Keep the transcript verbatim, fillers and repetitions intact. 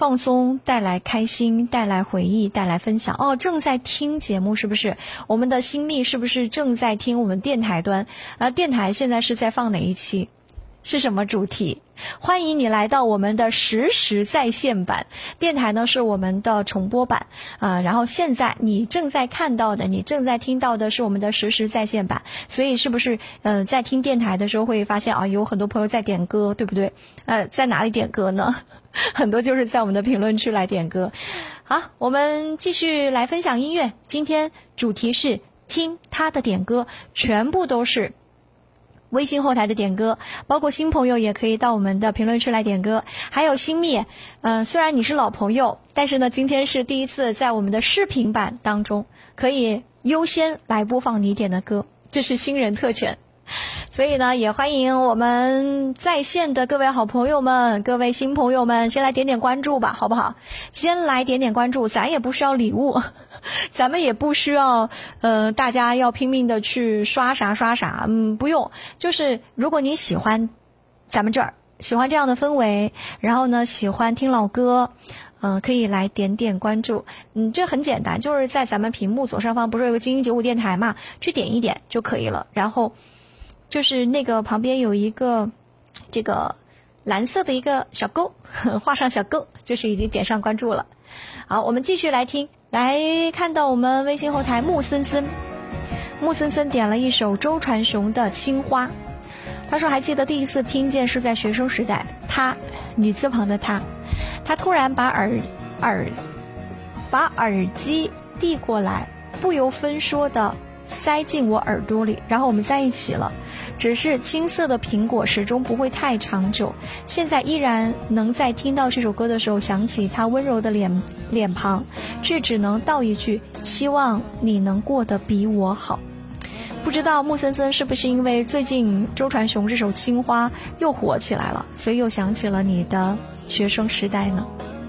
放松，带来开心，带来回忆，带来分享。哦，正在听节目是不是？我们的新蜜是不是正在听我们电台端？啊，电台现在是在放哪一期？是什么主题？欢迎你来到我们的实时在线版，电台呢是我们的重播版啊、呃。然后现在你正在看到的，你正在听到的是我们的实时在线版。所以是不是呃在听电台的时候会发现啊，有很多朋友在点歌，对不对？呃，在哪里点歌呢？很多就是在我们的评论区来点歌。好，我们继续来分享音乐。今天主题是听他的点歌，全部都是微信后台的点歌，包括新朋友也可以到我们的评论区来点歌。还有新蜜，嗯、呃，虽然你是老朋友，但是呢，今天是第一次在我们的视频版当中可以优先来播放你点的歌，这是新人特权。所以呢，也欢迎我们在线的各位好朋友们，各位新朋友们，先来点点关注吧，好不好？先来点点关注，咱也不需要礼物，咱们也不需要呃大家要拼命的去刷啥刷啥，嗯，不用。就是如果你喜欢咱们这儿，喜欢这样的氛围，然后呢喜欢听老歌，嗯、呃，可以来点点关注。嗯，这很简单，就是在咱们屏幕左上方不是有个精英九五电台嘛，去点一点就可以了。然后就是那个旁边有一个这个蓝色的一个小勾，画上小勾，就是已经点上关注了。好，我们继续来听，来看到我们微信后台木森森，木森森点了一首周传雄的《青花》。他说还记得第一次听见是在学生时代，他女字旁的他，他突然把耳耳把耳机递过来，不由分说的塞进我耳朵里，然后我们在一起了。只是青涩的苹果始终不会太长久，现在依然能在听到这首歌的时候想起他温柔的脸脸庞，却只能道一句希望你能过得比我好。不知道木森森是不是因为最近周传雄这首《青花》又火起来了，所以又想起了你的学生时代呢？